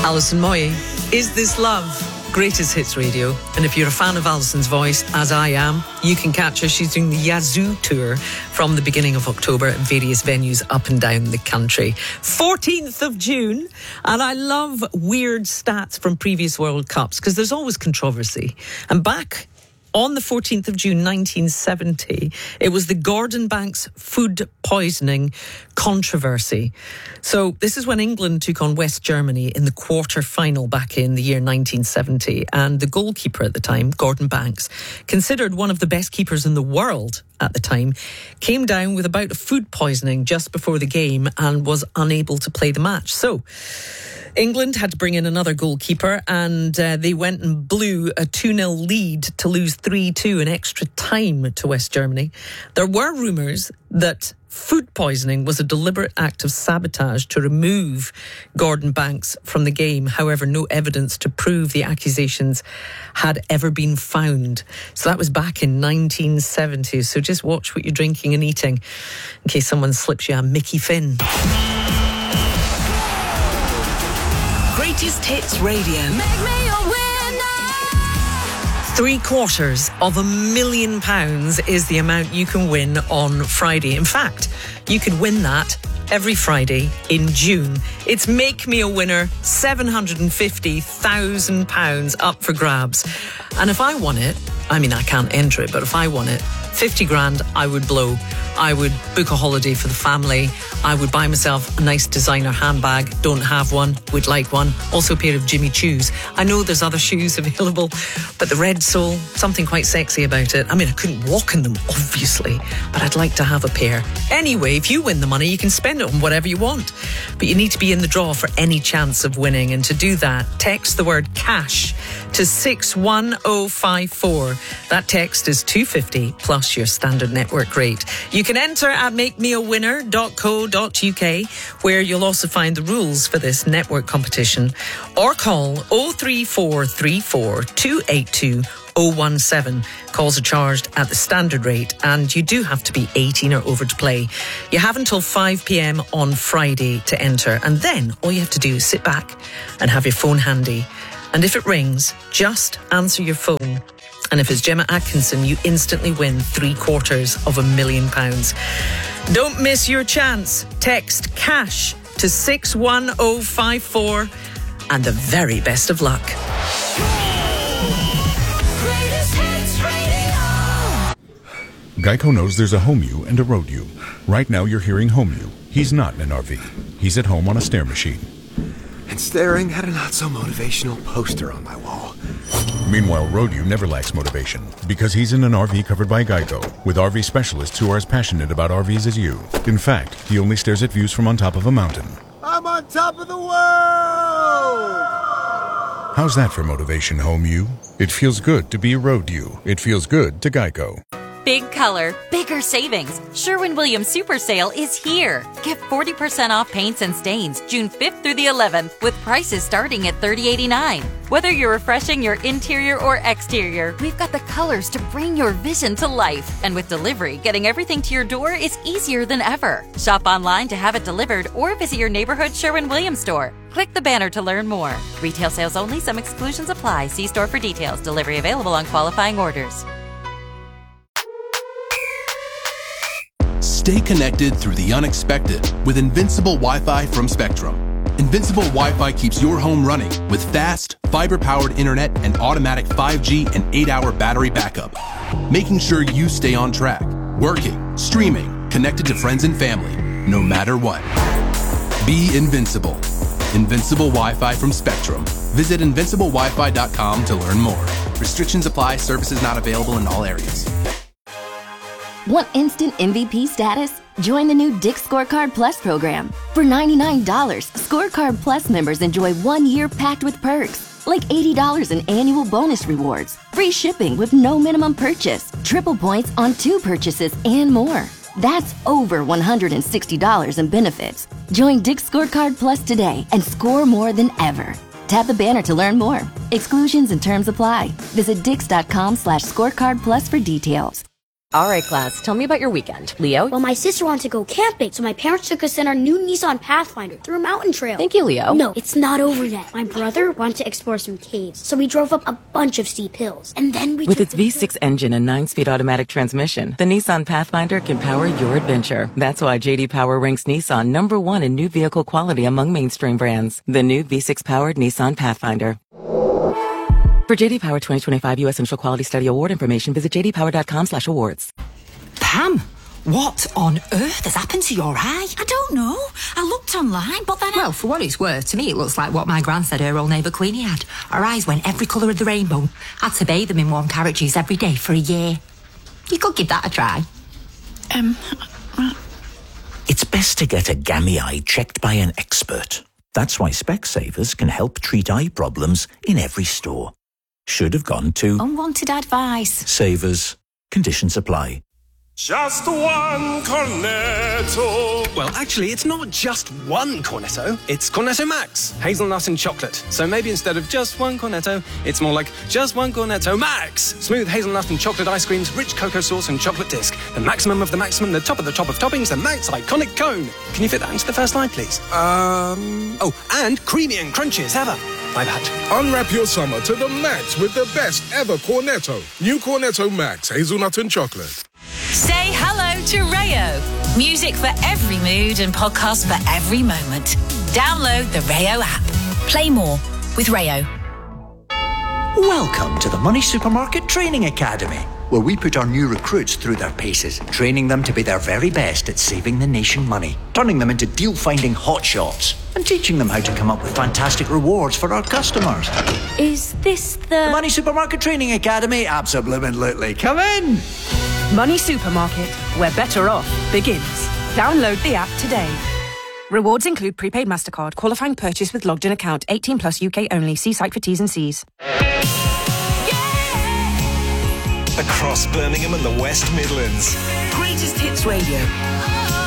Alison Moyet, Is This Love? Greatest Hits Radio. And if you're a fan of Alison's voice, as I am, you can catch her. She's doing the Yazoo tour from the beginning of October at various venues up and down the country. 14th of June. And I love weird stats from previous World Cups because there's always controversy. And back on the 14th of June 1970, it was the Gordon Banks food poisoning controversy. So this is when England took on West Germany in the quarter-final back in the year 1970. And the goalkeeper at the time, Gordon Banks, considered one of the best keepers in the world at the time, came down with a bout of food poisoning just before the game and was unable to play the match. So England had to bring in another goalkeeper and they went and blew a 2-0 lead to lose 3-2 in extra time to West Germany. There were rumours that food poisoning was a deliberate act of sabotage to remove Gordon Banks from the game. However, no evidence to prove the accusations had ever been found. So that was back in 1970. So just watch what you're drinking and eating in case someone slips you a Mickey Finn. Greatest Hits Radio. Make me a winner. £750,000 is the amount you can win on Friday. In fact, you could win that every Friday in June. It's Make Me a Winner, £750,000 up for grabs. And if I won it, I mean, I can't enter it, but if I won it, 50 grand I would blow. I would book a holiday for the family. I would buy myself a nice designer handbag. Don't have one, would like one. Also a pair of Jimmy Choos. I know there's other shoes available, but the red sole, something quite sexy about it. I mean, I couldn't walk in them, obviously, but I'd like to have a pair. Anyway, if you win the money, you can spend it on whatever you want. But you need to be in the draw for any chance of winning. And to do that, text the word cash to 61054. That text is $2.50 plus your standard network rate. You can enter at makemeawinner.co.uk, where you'll also find the rules for this network competition, or call 03434 282 017. Calls are charged at the standard rate, and you do have to be 18 or over to play. You have until 5 p.m. on Friday to enter, and then all you have to do is sit back and have your phone handy. And if it rings, just answer your phone. And if it's Gemma Atkinson, you instantly win £750,000. Don't miss your chance. Text CASH to 61054, and the very best of luck. Geico knows there's a home you and a road you. Right now you're hearing home you. He's not in an RV. He's at home on a stair machine. And staring at a not-so-motivational poster on my wall. Meanwhile, Road You never lacks motivation because he's in an RV covered by Geico with RV specialists who are as passionate about RVs as you. In fact, he only stares at views from on top of a mountain. I'm on top of the world! How's that for motivation, Home You? It feels good to be Road You. It feels good to Geico. Big color, bigger savings. Sherwin-Williams Super Sale is here. Get 40% off paints and stains June 5th through the 11th with prices starting at $30.89. Whether you're refreshing your interior or exterior, we've got the colors to bring your vision to life. And with delivery, getting everything to your door is easier than ever. Shop online to have it delivered or visit your neighborhood Sherwin-Williams store. Click the banner to learn more. Retail sales only. Some exclusions apply. See store for details. Delivery available on qualifying orders. Stay connected through the unexpected with Invincible Wi-Fi from Spectrum. Invincible Wi-Fi keeps your home running with fast, fiber-powered internet and automatic 5G and 8-hour battery backup, making sure you stay on track, working, streaming, connected to friends and family, no matter what. Be invincible. Invincible Wi-Fi from Spectrum. Visit invinciblewifi.com to learn more. Restrictions apply. Services not available in all areas. Want instant MVP status? Join the new Dick's Scorecard Plus program. For $99, Scorecard Plus members enjoy 1 year packed with perks, like $80 in annual bonus rewards, free shipping with no minimum purchase, triple points on 2 purchases, and more. That's over $160 in benefits. Join Dick's Scorecard Plus today and score more than ever. Tap the banner to learn more. Exclusions and terms apply. Visit dix.com/scorecard plus for details. All right, class, tell me about your weekend. Leo? Well, my sister wanted to go camping, so my parents took us in our new Nissan Pathfinder through a mountain trail. Thank you, Leo. No, it's not over yet. My brother wanted to explore some caves, so we drove up a bunch of steep hills. And then we With its V6 engine and 9-speed automatic transmission, the Nissan Pathfinder can power your adventure. That's why J.D. Power ranks Nissan #1 in new vehicle quality among mainstream brands. The new V6-powered Nissan Pathfinder. For J.D. Power 2025 U.S. Central Quality Study Award information, visit jdpower.com/awards. Pam, what on earth has happened to your eye? I don't know. I looked online, but then Well, for what it's worth, to me it looks like what my gran said her old neighbour Queenie had. Her eyes went every colour of the rainbow. Had to bathe them in warm carrot juice every day for a year. You could give that a try. It's best to get a gammy eye checked by an expert. That's why Specsavers can help treat eye problems in every store. Should have gone to Unwanted advice. Savers. Conditions apply. Just one Cornetto. Well, actually, it's not just one Cornetto. It's Cornetto Max, hazelnut and chocolate. So maybe instead of just one Cornetto, it's more like just one Cornetto Max. Smooth hazelnut and chocolate ice creams, rich cocoa sauce and chocolate disc. The maximum of the maximum, the top of toppings, the Max iconic cone. Can you fit that into the first slide, please? Oh, and creamy and crunchy as ever. My bad. Unwrap your summer to the max with the best ever Cornetto. New Cornetto Max, hazelnut and chocolate. Say hello to Rayo. Music for every mood and podcast for every moment. Download the Rayo app. Play more with Rayo. Welcome to the Money Supermarket Training Academy, where we put our new recruits through their paces, training them to be their very best at saving the nation money, turning them into deal-finding hotshots, and teaching them how to come up with fantastic rewards for our customers. Is this the Money Supermarket Training Academy? Absolutely. Come in! Money Supermarket, where better off begins. Download the app today. Rewards include prepaid MasterCard, qualifying purchase with logged-in account, 18 plus UK only. See site for T's and C's. Across Birmingham and the West Midlands. Greatest Hits Radio.